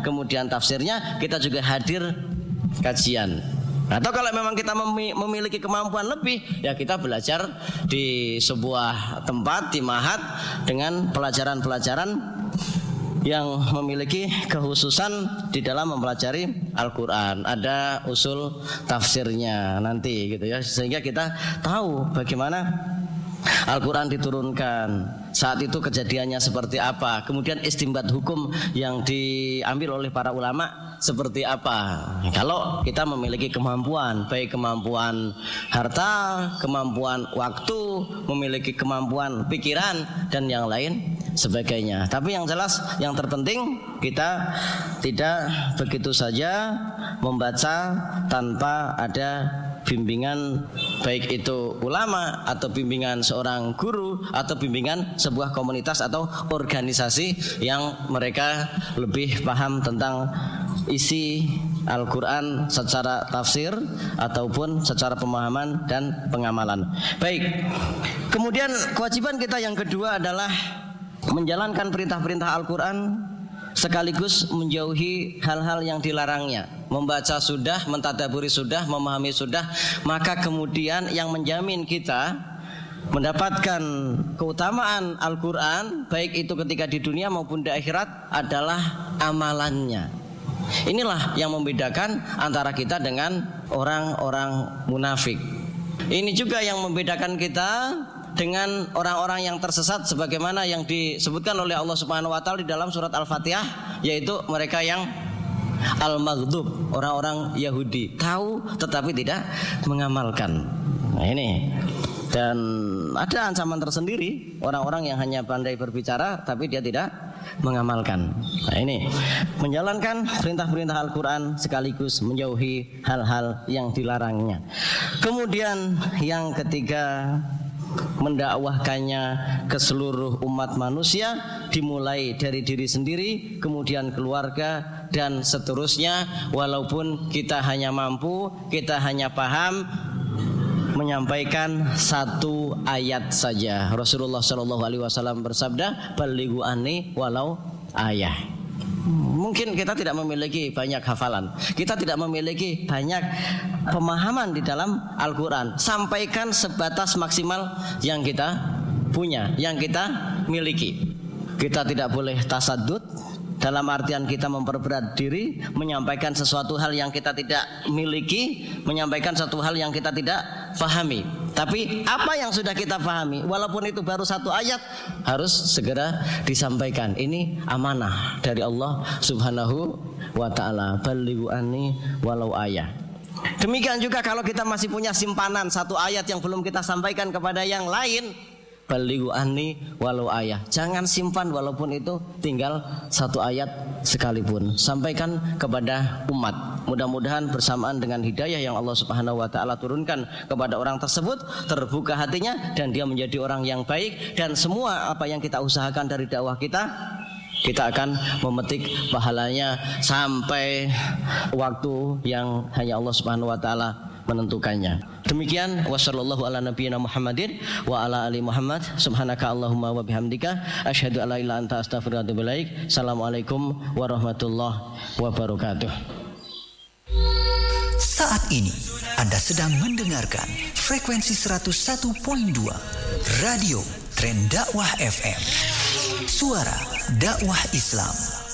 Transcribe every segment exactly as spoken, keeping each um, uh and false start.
kemudian tafsirnya, kita juga hadir kajian. Atau kalau memang kita memiliki kemampuan lebih, ya kita belajar di sebuah tempat, di ma'had, dengan pelajaran-pelajaran yang memiliki kekhususan di dalam mempelajari Al-Quran. Ada usul tafsirnya nanti gitu ya, sehingga kita tahu bagaimana Al-Quran diturunkan, saat itu kejadiannya seperti apa, kemudian istinbat hukum yang diambil oleh para ulama seperti apa. Kalau kita memiliki kemampuan, baik kemampuan harta, kemampuan waktu, memiliki kemampuan pikiran dan yang lain sebagainya. Tapi yang jelas, yang terpenting kita tidak begitu saja membaca tanpa ada bimbingan, baik itu ulama atau bimbingan seorang guru atau bimbingan sebuah komunitas atau organisasi yang mereka lebih paham tentang isi Al-Quran secara tafsir ataupun secara pemahaman dan pengamalan. Baik, kemudian kewajiban kita yang kedua adalah menjalankan perintah-perintah Al-Quran sekaligus menjauhi hal-hal yang dilarangnya. Membaca sudah, mentadaburi sudah, memahami sudah, maka kemudian yang menjamin kita mendapatkan keutamaan Al-Quran, baik itu ketika di dunia maupun di akhirat, adalah amalannya. Inilah yang membedakan antara kita dengan orang-orang munafik. Ini juga yang membedakan kita dengan orang-orang yang tersesat, sebagaimana yang disebutkan oleh Allah Subhanahu wa taala di dalam surat Al-Fatihah, yaitu mereka yang al-maghdub, orang-orang Yahudi, tahu tetapi tidak mengamalkan. Nah ini, dan ada ancaman tersendiri orang-orang yang hanya pandai berbicara tapi dia tidak mengamalkan. Nah ini, menjalankan perintah-perintah Al-Quran sekaligus menjauhi hal-hal yang dilarangnya. Kemudian yang ketiga, mendakwahkannya ke seluruh umat manusia, dimulai dari diri sendiri, kemudian keluarga dan seterusnya. Walaupun kita hanya mampu, kita hanya paham menyampaikan satu ayat saja. Rasulullah shallallahu alaihi wasallam bersabda, "Balighu anni walau ayah." Mungkin kita tidak memiliki banyak hafalan, kita tidak memiliki banyak pemahaman di dalam Al-Quran. Sampaikan sebatas maksimal yang kita punya, yang kita miliki. Kita tidak boleh tasaddud, dalam artian kita memperberat diri, menyampaikan sesuatu hal yang kita tidak miliki, menyampaikan satu hal yang kita tidak pahami. Tapi apa yang sudah kita pahami, walaupun itu baru satu ayat, harus segera disampaikan. Ini amanah dari Allah Subhanahu wa ta'ala. Balighu anni walau ayah. Demikian juga kalau kita masih punya simpanan satu ayat yang belum kita sampaikan kepada yang lain, balighu anni walau ayah. Jangan simpan walaupun itu tinggal satu ayat sekalipun. Sampaikan kepada umat. Mudah-mudahan bersamaan dengan hidayah yang Allah Subhanahu wa ta'ala turunkan kepada orang tersebut, terbuka hatinya dan dia menjadi orang yang baik. Dan semua apa yang kita usahakan dari dakwah kita, kita akan memetik pahalanya sampai waktu yang hanya Allah Subhanahu wa ta'ala menentukannya. Demikian, wassallallahu ala nabiyyina Muhammadin wa ala ali Muhammad. Subhanaka Allahumma wa bihamdika asyhadu an la ilaha illa anta astaghfiruka wa atubu ilaik. Assalamualaikum warahmatullahi wabarakatuh. Saat ini Anda sedang mendengarkan frekuensi seratus satu koma dua Radio Tren Dakwah F M. Suara dakwah Islam.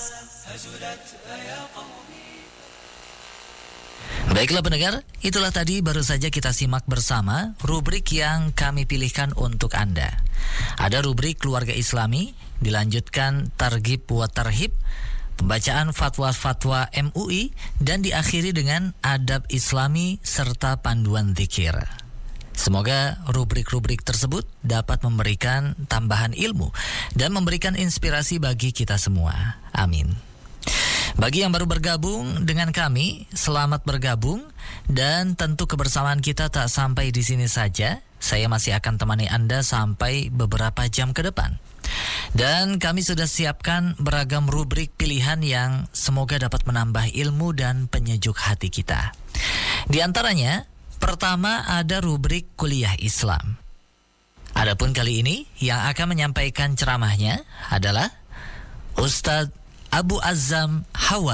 Baiklah pendengar, itulah tadi baru saja kita simak bersama rubrik yang kami pilihkan untuk Anda. Ada rubrik keluarga Islami, dilanjutkan targhib wa tarhib, pembacaan fatwa-fatwa M U I, dan diakhiri dengan adab Islami serta panduan zikir. Semoga rubrik-rubrik tersebut dapat memberikan tambahan ilmu dan memberikan inspirasi bagi kita semua. Amin. Bagi yang baru bergabung dengan kami, selamat bergabung, dan tentu kebersamaan kita tak sampai di sini saja. Saya masih akan temani Anda sampai beberapa jam ke depan. Dan kami sudah siapkan beragam rubrik pilihan yang semoga dapat menambah ilmu dan penyejuk hati kita. Di antaranya, pertama ada rubrik kuliah Islam. Adapun kali ini yang akan menyampaikan ceramahnya adalah Ustadz Abu Azzam Hawa